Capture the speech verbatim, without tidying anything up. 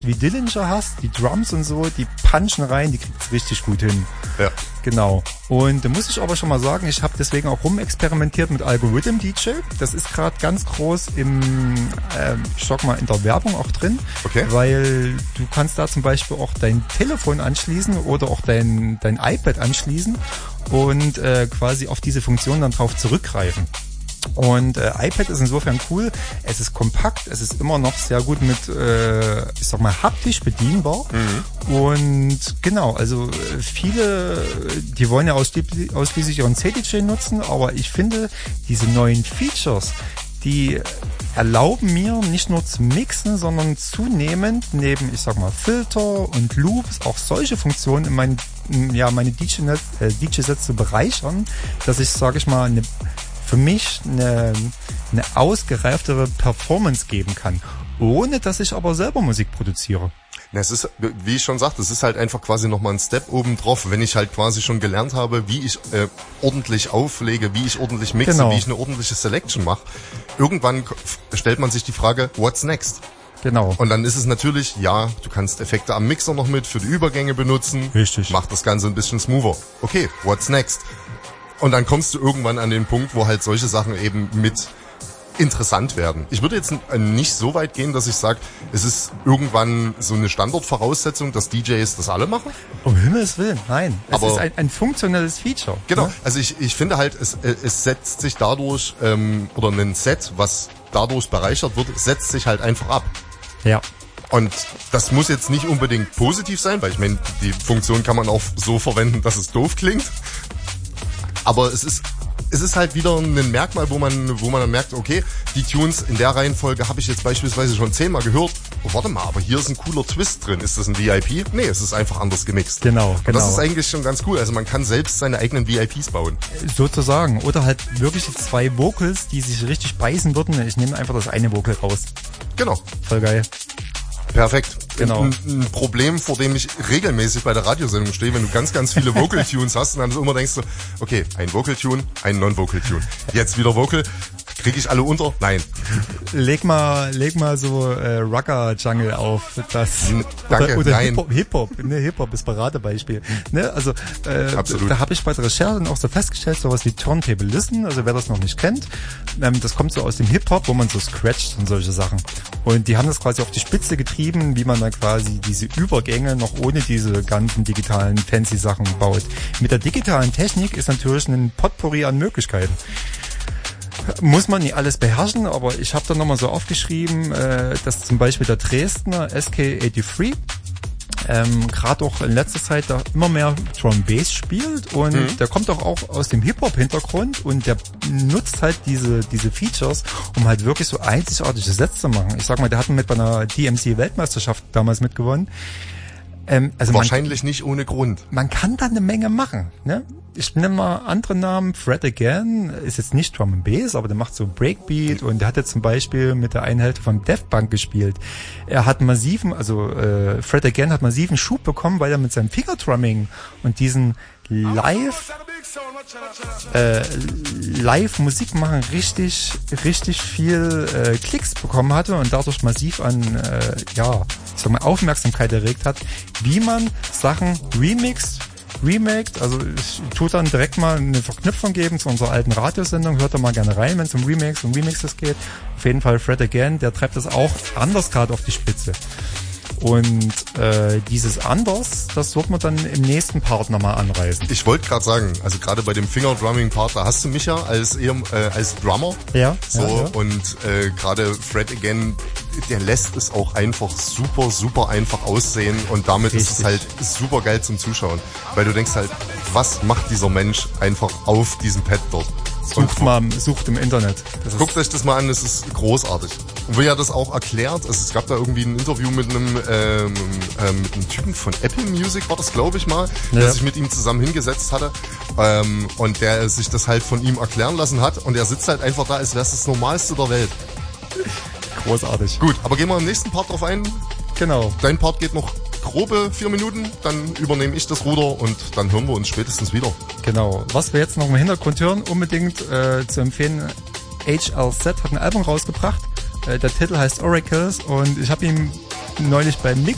wie Dillinger hast, die Drums und so, die punchen rein, die kriegt's richtig gut hin. Ja. Genau. Und da muss ich aber schon mal sagen, ich habe deswegen auch rumexperimentiert mit Algorithm D J. Das ist gerade ganz groß im, äh, ich sag mal, in der Werbung auch drin. Okay. Weil du kannst da zum Beispiel auch dein Telefon anschließen oder auch dein, dein iPad anschließen und äh, quasi auf diese Funktion dann drauf zurückgreifen. Und äh, iPad ist insofern cool, es ist kompakt, es ist immer noch sehr gut mit, äh, ich sag mal, haptisch bedienbar. Mhm. Und genau, also äh, viele, die wollen ja ausschließlich, ausschließlich ihren C D J nutzen, aber ich finde, diese neuen Features, die erlauben mir nicht nur zu mixen, sondern zunehmend neben, ich sag mal, Filter und Loops auch solche Funktionen in meinen, ja, meine D J-Sets äh, D J-Sets zu bereichern, dass ich, sag ich mal, eine für mich eine, eine ausgereiftere Performance geben kann, ohne dass ich aber selber Musik produziere. Na, es ist, wie ich schon sagte, es ist halt einfach quasi nochmal ein Step oben drauf, wenn ich halt quasi schon gelernt habe, wie ich äh, ordentlich auflege, wie ich ordentlich mixe, genau. wie ich eine ordentliche Selection mache. Irgendwann stellt man sich die Frage, what's next? Genau. Und dann ist es natürlich, ja, du kannst Effekte am Mixer noch mit für die Übergänge benutzen. Richtig. Macht das Ganze ein bisschen smoother. Okay, what's next? Und dann kommst du irgendwann an den Punkt, wo halt solche Sachen eben mit interessant werden. Ich würde jetzt nicht so weit gehen, dass ich sage, es ist irgendwann so eine Standardvoraussetzung, dass D Js das alle machen. Um Himmels Willen, nein. Es Aber ist ein, ein funktionelles Feature. Genau, Ne? also ich, ich finde halt, es, es setzt sich dadurch, ähm, oder ein Set, was dadurch bereichert wird, setzt sich halt einfach ab. Ja. Und das muss jetzt nicht unbedingt positiv sein, weil ich meine, die Funktion kann man auch so verwenden, dass es doof klingt. Aber es ist, es ist halt wieder ein Merkmal, wo man, wo man dann merkt, okay, die Tunes in der Reihenfolge habe ich jetzt beispielsweise schon zehnmal gehört. Oh, warte mal, aber hier ist ein cooler Twist drin. Ist das ein V I P? Nee, es ist einfach anders gemixt. Genau, Und genau. das ist eigentlich schon ganz cool. Also man kann selbst seine eigenen V I Ps bauen. Sozusagen. Oder halt wirklich zwei Vocals, die sich richtig beißen würden. Ich nehme einfach das eine Vocal raus. Genau. Voll geil. Perfekt. Genau. Ein, ein Problem, vor dem ich regelmäßig bei der Radiosendung stehe, wenn du ganz, ganz viele Vocal-Tunes hast und dann immer denkst du, okay, ein Vocal-Tune, ein Non-Vocal-Tune. Jetzt wieder Vocal. Kriege ich alle unter? Nein. Leg mal, leg mal so äh, Rocker-Jungle auf. Das, N- Danke, oder oder nein. Hip-Hop, Hip-Hop, ne, Hip-Hop ist Paradebeispiel. Ne, also äh, Absolut. da habe ich bei der Recherche auch so festgestellt, sowas wie Turntable Listen, also wer das noch nicht kennt, ähm, das kommt so aus dem Hip-Hop, wo man so scratcht und solche Sachen. Und die haben das quasi auf die Spitze getrieben, wie man dann quasi diese Übergänge noch ohne diese ganzen digitalen fancy Sachen baut. Mit der digitalen Technik ist natürlich ein Potpourri an Möglichkeiten. Muss man nicht alles beherrschen, aber ich habe da nochmal so aufgeschrieben, äh, dass zum Beispiel der Dresdner S K dreiundachtzig ähm, gerade auch in letzter Zeit da immer mehr Drum Bass spielt und mhm. der kommt auch, auch aus dem Hip-Hop-Hintergrund und der nutzt halt diese diese Features, um halt wirklich so einzigartige Sets zu machen. Ich sag mal, der hat mit bei einer D M C-Weltmeisterschaft damals mitgewonnen. Ähm, also Wahrscheinlich man, nicht ohne Grund. Man kann da eine Menge machen, ne? Ich nenne mal andere Namen. Fred Again ist jetzt nicht Drum and Bass, aber der macht so Breakbeat und der hat jetzt zum Beispiel mit der einen Hälfte vom Daft Punk gespielt. Er hat massiven, also äh, Fred Again hat massiven Schub bekommen, weil er mit seinem Fingerdrumming und diesen Live äh, Live Musik machen richtig richtig viel äh, Klicks bekommen hatte und dadurch massiv an äh, ja, ich sag mal Aufmerksamkeit erregt hat, wie man Sachen remixt, remaked, also ich tue dann direkt mal eine Verknüpfung geben zu unserer alten Radiosendung, hört da mal gerne rein, wenn es um Remakes und Remixes geht. Auf jeden Fall Fred Again, der treibt das auch anders gerade auf die Spitze. Und äh, dieses Anders, das wird man dann im nächsten Part nochmal anreißen. Ich wollte gerade sagen, also gerade bei dem Fingerdrumming-Part, da hast du mich ja als, eher, äh, als Drummer. Ja. So, ja, ja. Und äh, gerade Fred Again, der lässt es auch einfach super, super einfach aussehen und damit Richtig. ist es halt super geil zum Zuschauen. Weil du denkst halt, was macht dieser Mensch einfach auf diesem Pad dort? Sucht und, mal, sucht im Internet. Das guckt euch das mal an, es ist großartig. Und wie er das auch erklärt, also es gab da irgendwie ein Interview mit einem, ähm, ähm, mit einem Typen von Apple Music, war das glaube ich mal, ja. der sich mit ihm zusammen hingesetzt hatte ähm, und der sich das halt von ihm erklären lassen hat und er sitzt halt einfach da, als wäre es das Normalste der Welt. Großartig. Gut, aber gehen wir im nächsten Part drauf ein. Genau. Dein Part geht noch grobe vier Minuten, dann übernehme ich das Ruder und dann hören wir uns spätestens wieder. Genau. Was wir jetzt noch im Hintergrund hören, unbedingt äh, zu empfehlen, H L Z hat ein Album rausgebracht. Äh, der Titel heißt Oracles und ich habe ihm neulich beim Mix